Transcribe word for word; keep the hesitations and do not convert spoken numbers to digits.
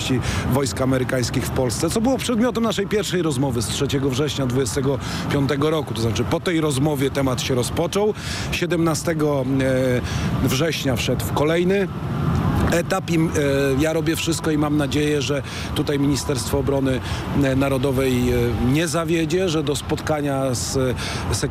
obecności wojsk amerykańskich w Polsce, co było przedmiotem naszej pierwszej rozmowy z trzeciego września dwudziestego piątego roku. To znaczy po tej rozmowie temat się rozpoczął. siedemnastego września wszedł w kolejny etap i e, ja robię wszystko i mam nadzieję, że tutaj Ministerstwo Obrony Narodowej e, nie zawiedzie, że do spotkania z